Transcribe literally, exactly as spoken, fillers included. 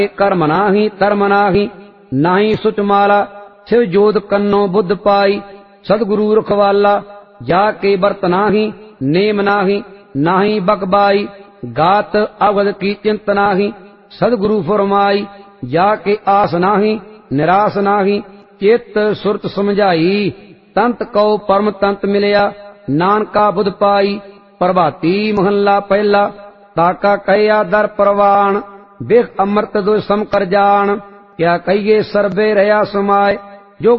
कर्म नाही धर्म नाही, नाही सुच माला शिव जोध कन्नो बुद्ध पाई। सदगुरु रखवाला जाके बरत नाही, नेम नाही नाही बकबाई। गात अवध की चिंत नाही, सदगुरु फरमाई। जाके आस नाही निराश नाही, चित सुरत समझाई। तंत कौ परम तंत मिलया, नानका बुध पाई। प्रभाती महला पहला, ताका कहया दर परवान। बिख अमृत दो सम कर जान, क्या कहिए सर्बे रया समाय।